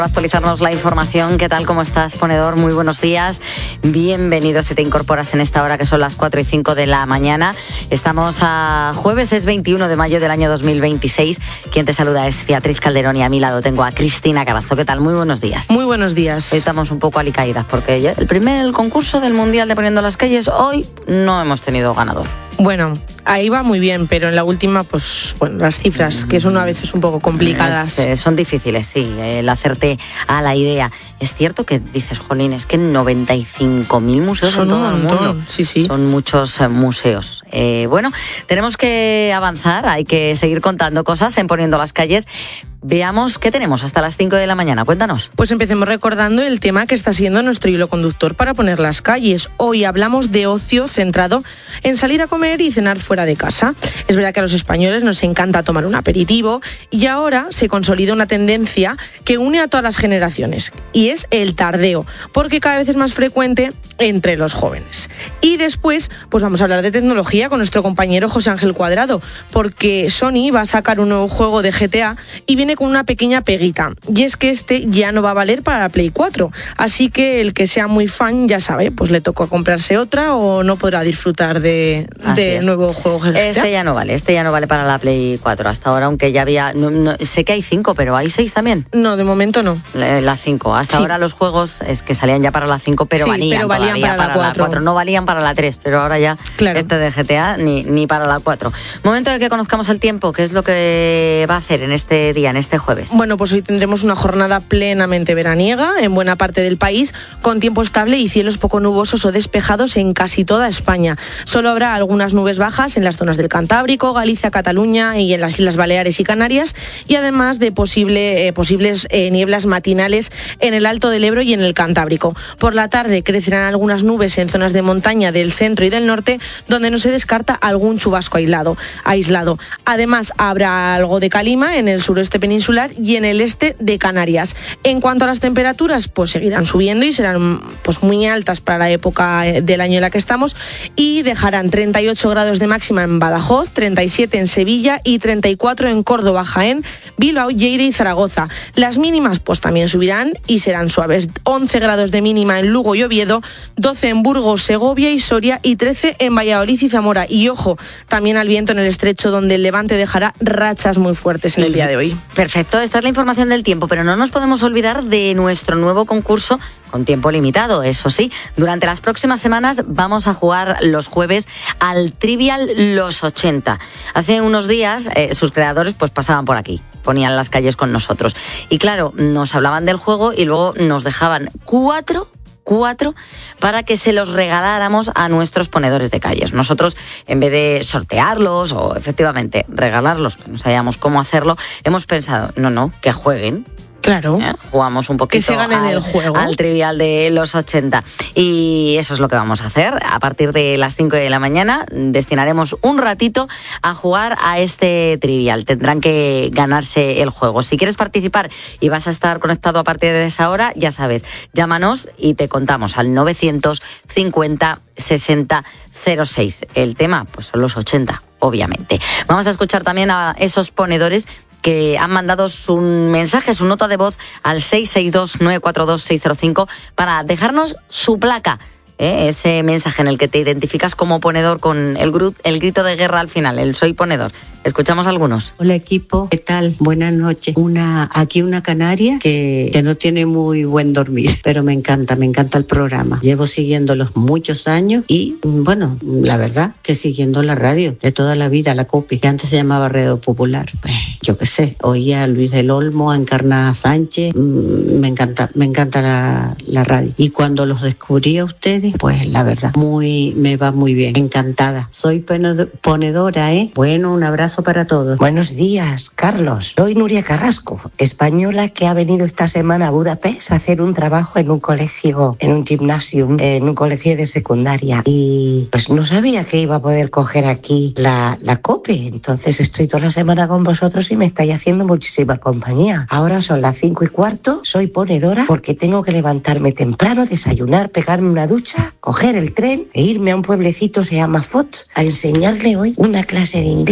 Actualizarnos la información. ¿Qué tal? ¿Cómo estás, ponedor? Muy buenos días. Bienvenido si te incorporas en esta hora que son las 4:05 de la mañana. Estamos a jueves, es 21 de mayo del año 2026. Quien te saluda es Beatriz Calderón y a mi lado tengo a Cristina Carazo. ¿Qué tal? Muy buenos días. Muy buenos días. Hoy estamos un poco alicaídas porque ya el concurso del Mundial de Poniendo las Calles, hoy no hemos tenido ganador. Bueno, ahí va muy bien, pero en la última, pues bueno, las cifras, que son a veces un poco complicadas. Son difíciles, sí, el hacerte a la idea. Es cierto que dices, jolín, es que 95.000 museos son en todo el mundo. Sí, sí. Son muchos museos. Bueno, tenemos que avanzar, hay que seguir contando cosas en Poniendo las Calles. Veamos qué tenemos hasta las 5 de la mañana. Cuéntanos. Pues empecemos recordando el tema que está siendo nuestro hilo conductor para poner las calles. Hoy hablamos de ocio centrado en salir a comer y cenar fuera de casa. Es verdad que a los españoles nos encanta tomar un aperitivo y ahora se consolida una tendencia que une a todas las generaciones y es el tardeo, porque cada vez es más frecuente entre los jóvenes. Y después, pues vamos a hablar de tecnología con nuestro compañero José Ángel Cuadrado, porque Sony va a sacar un nuevo juego de GTA y viene con una pequeña peguita, y es que este ya no va a valer para la Play 4, así que el que sea muy fan ya sabe, pues le tocó comprarse otra o no podrá disfrutar de nuevo juego GTA. Este ya no vale para la Play 4 hasta ahora, aunque ya había, sé que hay 5, pero hay 6 también. No, de momento no. La 5, hasta ahora los juegos es que salían ya para la 5, pero valían para la 4, no valían para la 3, pero ahora ya claro. Este de GTA ni para la 4. Momento de que conozcamos el tiempo, ¿qué es lo que va a hacer en este día, en este jueves? Bueno, pues hoy tendremos una jornada plenamente veraniega en buena parte del país, con tiempo estable y cielos poco nubosos o despejados en casi toda España. Solo habrá algunas nubes bajas en las zonas del Cantábrico, Galicia, Cataluña y en las Islas Baleares y Canarias, y además de posibles nieblas matinales en el Alto del Ebro y en el Cantábrico. Por la tarde crecerán algunas nubes en zonas de montaña del centro y del norte, donde no se descarta algún chubasco aislado. Además, habrá algo de calima en el sureste peninsular y en el este de Canarias. En cuanto a las temperaturas, pues seguirán subiendo y serán pues muy altas para la época del año en la que estamos, y dejarán 38 grados de máxima en Badajoz, 37 en Sevilla y 34 en Córdoba, Jaén, Bilbao, Lleida y Zaragoza. Las mínimas pues también subirán y serán suaves. 11 grados de mínima en Lugo y Oviedo, 12 en Burgos, Segovia y Soria y 13 en Valladolid y Zamora. Y ojo, también al viento en el estrecho, donde el levante dejará rachas muy fuertes en el día de hoy. Perfecto, esta es la información del tiempo, pero no nos podemos olvidar de nuestro nuevo concurso con tiempo limitado, eso sí. Durante las próximas semanas vamos a jugar los jueves al Trivial Los 80. Hace unos días sus creadores pues pasaban por aquí, ponían las calles con nosotros. Y claro, nos hablaban del juego y luego nos dejaban cuatro para que se los regaláramos a nuestros ponedores de calles. Nosotros, en vez de sortearlos o efectivamente regalarlos, que no sabíamos cómo hacerlo, hemos pensado, que jueguen. Claro. Jugamos un poquito que se ganen el juego al Trivial de los 80. Y eso es lo que vamos a hacer. A partir de las 5 de la mañana destinaremos un ratito a jugar a este Trivial. Tendrán que ganarse el juego. Si quieres participar y vas a estar conectado a partir de esa hora, ya sabes, llámanos y te contamos al 950 60 06. El tema pues son los 80, obviamente. Vamos a escuchar también a esos ponedores que han mandado su mensaje, su nota de voz al 662-942-605 para dejarnos su placa. Ese mensaje en el que te identificas como ponedor con el grito de guerra al final, el soy ponedor. Escuchamos algunos. Hola equipo, ¿qué tal? Buenas noches. Aquí una canaria que no tiene muy buen dormir, pero me encanta el programa. Llevo siguiéndolos muchos años y bueno, la verdad que siguiendo la radio de toda la vida, la COPE, que antes se llamaba Radio Popular. Pues, yo qué sé, oía a Luis del Olmo, a Encarna Sánchez, me encanta la radio. Y cuando los descubrí a ustedes, pues la verdad, me va muy bien, encantada. Soy ponedora, Bueno, un abrazo para todos. Buenos días, Carlos. Soy Nuria Carrasco, española que ha venido esta semana a Budapest a hacer un trabajo en un colegio, en un gymnasium, en un colegio de secundaria. Y pues no sabía que iba a poder coger aquí la COPE. Entonces estoy toda la semana con vosotros y me estáis haciendo muchísima compañía. Ahora son las 5:15, soy ponedora porque tengo que levantarme temprano, desayunar, pegarme una ducha, coger el tren e irme a un pueblecito, se llama Foz, a enseñarle hoy una clase de inglés a un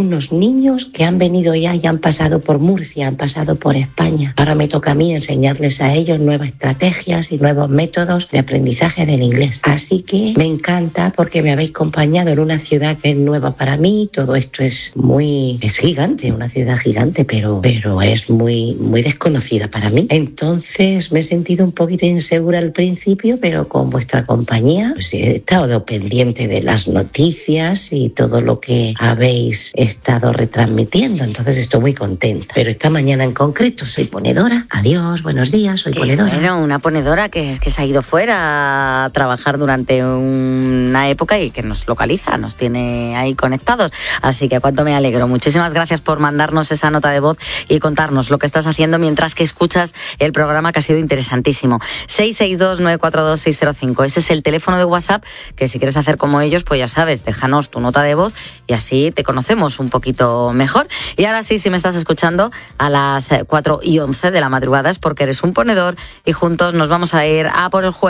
unos niños que han venido ya y han pasado por Murcia, han pasado por España. Ahora me toca a mí enseñarles a ellos nuevas estrategias y nuevos métodos de aprendizaje del inglés. Así que me encanta porque me habéis acompañado en una ciudad que es nueva para mí. Todo esto es gigante, una ciudad gigante, pero es muy desconocida para mí. Entonces me he sentido un poquito insegura al principio, pero con vuestra compañía pues he estado pendiente de las noticias y todo lo que habéis estado retransmitiendo. Entonces estoy muy contenta. Pero esta mañana en concreto soy ponedora. Adiós, buenos días, soy ponedora. Bueno, una ponedora que se ha ido fuera a trabajar durante una época y que nos localiza, nos tiene ahí conectados. Así que cuánto me alegro. Muchísimas gracias por mandarnos esa nota de voz y contarnos lo que estás haciendo mientras que escuchas el programa, que ha sido interesantísimo. 662-942-605. Ese es el teléfono de WhatsApp, que si quieres hacer como ellos, pues ya sabes, déjanos tu nota de voz y así te conocemos un poquito mejor. Y ahora sí, si me estás escuchando a las 4:11 de la madrugada es porque eres un ponedor y juntos nos vamos a ir a por el juego.